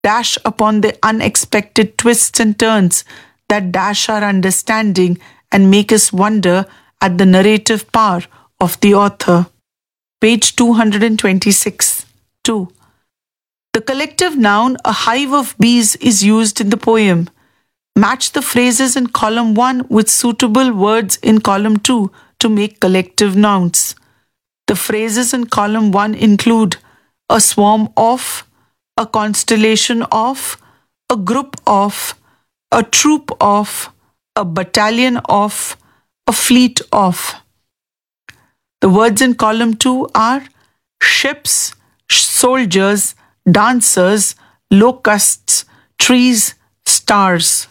dash upon the unexpected twists and turns that dash our understanding and make us wonder at the narrative power of the author. Page 226. 2. The collective noun a hive of bees is used in the poem. Match the phrases in column 1 with suitable words in column 2 to make collective nouns. The phrases in column 1 include a swarm of, a constellation of, a group of, a troop of, a battalion of, a fleet of. The words in column 2 are ships, soldiers, dancers, locusts, trees, stars.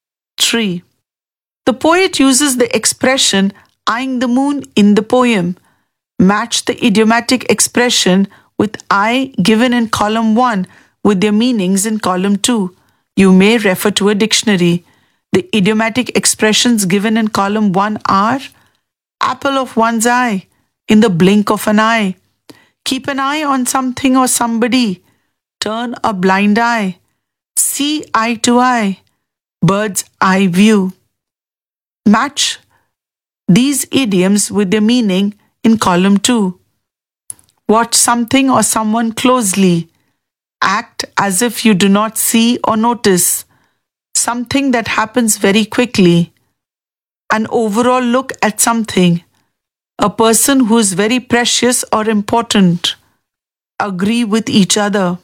3. The poet uses the expression eyeing the moon in the poem. Match the idiomatic expression with eye given in column 1 with their meanings in column 2. You may refer to a dictionary. The idiomatic expressions given in column 1 are apple of one's eye, in the blink of an eye, keep an eye on something or somebody, turn a blind eye, see eye to eye, bird's eye view. Match these idioms with their meaning in column 2. Watch something or someone closely. Act as if you do not see or notice. Something that happens very quickly. An overall look at something. A person who is very precious or important. Agree with each other.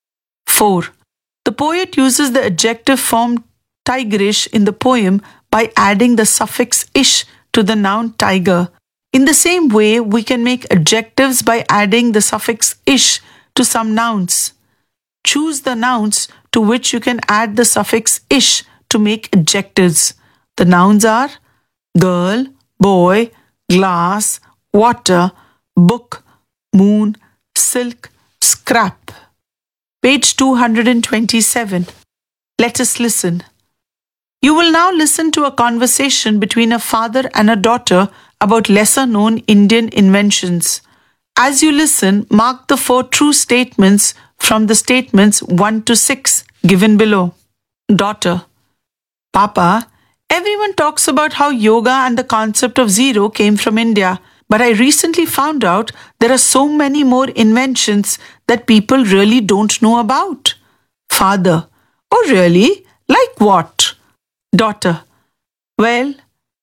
4. The poet uses the adjective form tigerish in the poem by adding the suffix ish to the noun tiger. In the same way, we can make adjectives by adding the suffix ish to some nouns. Choose the nouns to which you can add the suffix ish to make adjectives. The nouns are girl, boy, glass, water, book, moon, silk, scrap. Page 227. Let us listen. You will now listen to a conversation between a father and a daughter about lesser-known Indian inventions. As you listen, mark the 4 true statements from the statements 1 to 6 given below. Daughter: Papa, everyone talks about how yoga and the concept of zero came from India, but I recently found out there are so many more inventions that people really don't know about. Father: Oh really? Like what? Daughter: Well,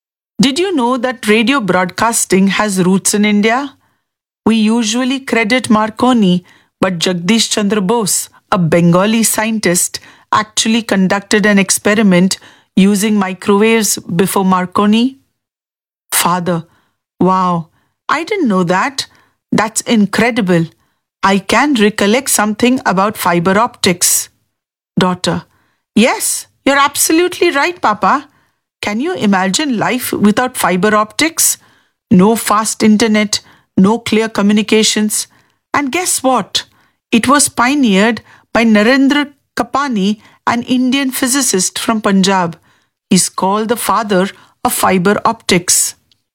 did you know that radio broadcasting has roots in India? We usually credit Marconi, but Jagdish Chandra Bose, a Bengali scientist, actually conducted an experiment using microwaves before Marconi. Father: Wow, I didn't know that. That's incredible. I can recollect something about fiber optics. Daughter: Yes, you're absolutely right, Papa. Can you imagine life without fiber optics? No fast internet, no clear communications. And guess what? It was pioneered by Narendra Kapani, an Indian physicist from Punjab. He's called the father of fiber optics.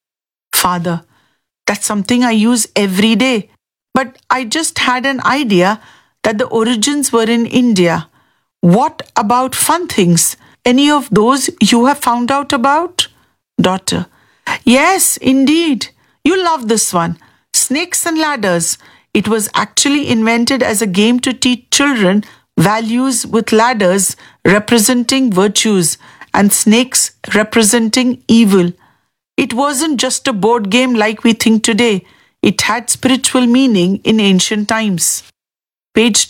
Father: That's something I use every day. But I just had an idea that the origins were in India. What about fun things? Any of those you have found out about? Daughter: Yes, indeed. You love this one. Snakes and ladders. It was actually invented as a game to teach children values, with ladders representing virtues and snakes representing evil. It wasn't just a board game like we think today. It had spiritual meaning in ancient times. Page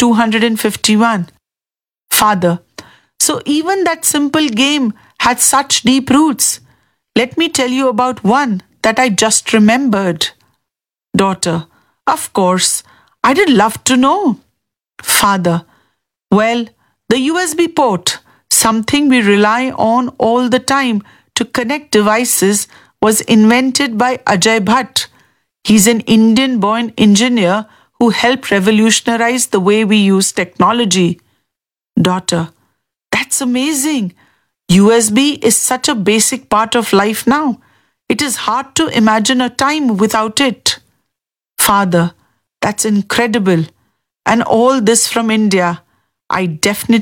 251. Father: So even that simple game had such deep roots. Let me tell you about one that I just remembered. Daughter: Of course, I'd love to know. Father: Well, the USB port, something we rely on all the time to connect devices, was invented by Ajay Bhatt. He's an Indian-born engineer who helped revolutionize the way we use technology. Daughter: That's amazing. USB is such a basic part of life now. It is hard to imagine a time without it. Father: That's incredible. And all this from India. I definitely